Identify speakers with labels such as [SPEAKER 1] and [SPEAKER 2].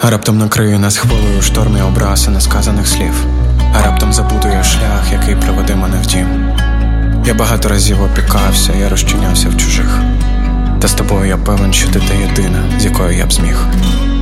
[SPEAKER 1] А раптом накриє нас хвилею штормі образ і несказаних слів. А раптом забуду я шлях, який приведе мене в дім. Я багато разів опікався, я розчинявся в чужих. Та з тобою я певен, що ти та єдина, з якою я б зміг.